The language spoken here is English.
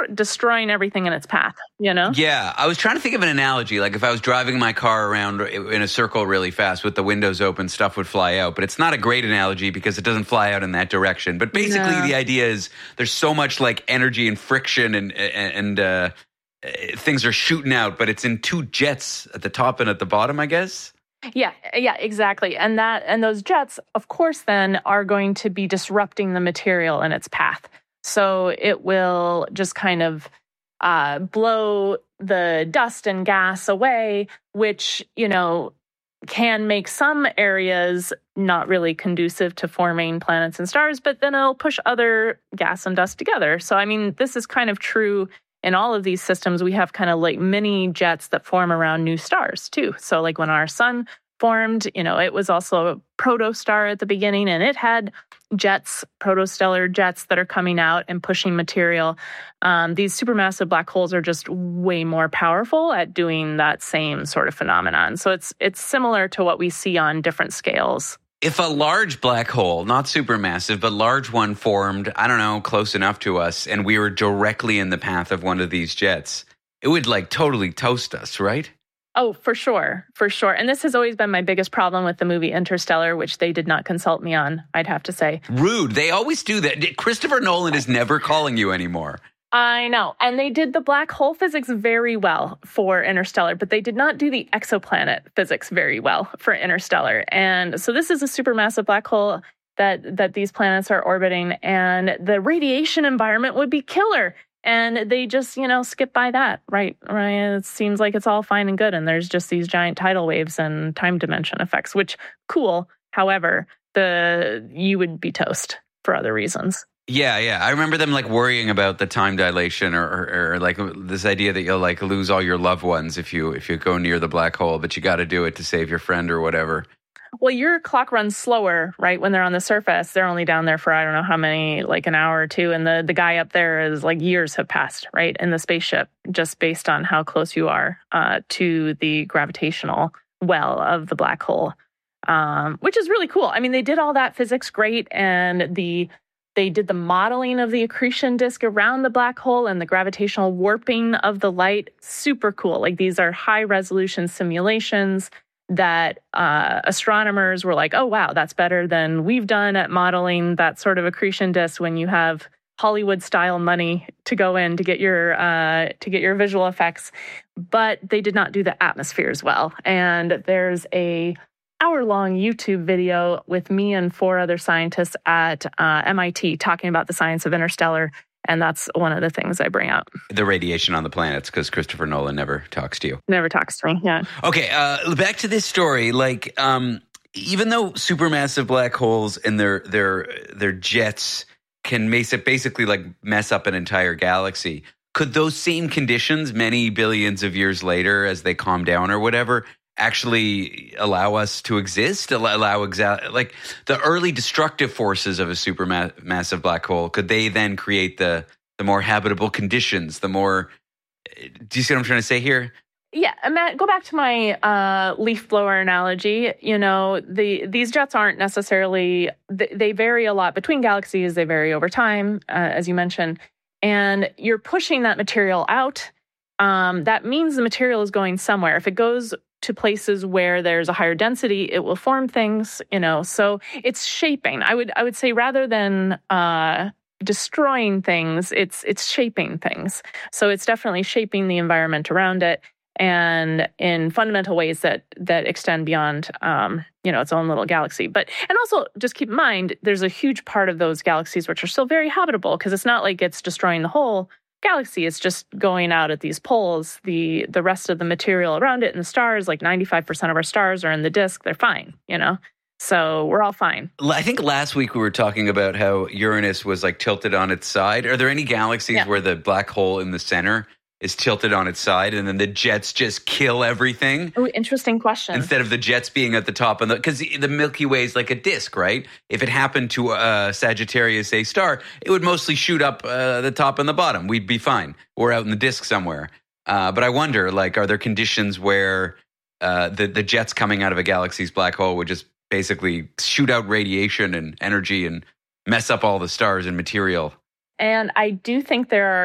destroying everything in its path, you know? Yeah, I was trying to think of an analogy. Like if I was driving my car around in a circle really fast with the windows open, stuff would fly out. But it's not a great analogy because it doesn't fly out in that direction. But basically the idea is there's so much like energy and friction and things are shooting out, but it's in two jets at the top and at the bottom, I guess. Yeah, exactly. And those jets, of course, then are going to be disrupting the material in its path. So it will just kind of blow the dust and gas away, which, you know, can make some areas not really conducive to forming planets and stars, but then it'll push other gas and dust together. So, I mean, this is kind of true in all of these systems. We have kind of like mini jets that form around new stars too. So like when our sun formed, you know, it was also a protostar at the beginning, and it had jets, protostellar jets that are coming out and pushing material. These supermassive black holes are just way more powerful at doing that same sort of phenomenon. So it's similar to what we see on different scales. If a large black hole, not supermassive, but large one formed, I don't know, close enough to us, and we were directly in the path of one of these jets, it would like totally toast us, right? Oh, for sure. And this has always been my biggest problem with the movie Interstellar, which they did not consult me on, I'd have to say. Rude. They always do that. Christopher Nolan is never calling you anymore. I know. And they did the black hole physics very well for Interstellar, but they did not do the exoplanet physics very well for Interstellar. And so this is a supermassive black hole that these planets are orbiting, and the radiation environment would be killer. And they just, you know, skip by that, right? It seems like it's all fine and good, and there's just these giant tidal waves and time dimension effects, which, cool. However, you would be toast for other reasons. Yeah. I remember them like worrying about the time dilation or like this idea that you'll like lose all your loved ones if you go near the black hole, but you got to do it to save your friend or whatever. Well, your clock runs slower, right? When they're on the surface, they're only down there for, I don't know how many, like an hour or two. And the guy up there is like years have passed, right? In the spaceship, just based on how close you are to the gravitational well of the black hole, which is really cool. I mean, they did all that physics great, and they did the modeling of the accretion disk around the black hole and the gravitational warping of the light. Super cool. Like these are high resolution simulations that astronomers were like, oh, wow, that's better than we've done at modeling that sort of accretion disk when you have Hollywood-style money to go in to get your visual effects. But they did not do the atmosphere as well. And there's a hour-long YouTube video with me and 4 other scientists at MIT talking about the science of Interstellar. And that's one of the things I bring out. The radiation on the planets, because Christopher Nolan never talks to you. Never talks to me, yeah. Okay, back to this story. Like, even though supermassive black holes and their jets can basically like mess up an entire galaxy, could those same conditions many billions of years later, as they calm down or whatever, actually allow us to exist? Like the early destructive forces of a supermassive black hole, could they then create the more habitable conditions, the more... Do you see what I'm trying to say here? Yeah, Matt, go back to my leaf blower analogy. You know, these jets aren't necessarily... They vary a lot between galaxies. They vary over time, as you mentioned. And you're pushing that material out. That means the material is going somewhere. If it goes to places where there's a higher density, it will form things, you know. So it's shaping. I would say rather than destroying things, it's shaping things. So it's definitely shaping the environment around it, and in fundamental ways that extend beyond its own little galaxy. And also just keep in mind, there's a huge part of those galaxies which are still very habitable, because it's not like it's destroying the whole galaxy. It's just going out at these poles. The rest of the material around it and the stars, like 95% of our stars are in the disk. They're fine, you know? So we're all fine. I think last week we were talking about how Uranus was like tilted on its side. Are there any galaxies where the black hole in the center is tilted on its side and then the jets just kill everything? Oh, interesting question. Instead of the jets being at the top, because the Milky Way is like a disk, right? If it happened to Sagittarius A star, it would mostly shoot up the top and the bottom. We'd be fine. We're out in the disk somewhere. But I wonder, like, are there conditions where the jets coming out of a galaxy's black hole would just basically shoot out radiation and energy and mess up all the stars and material? And I do think there are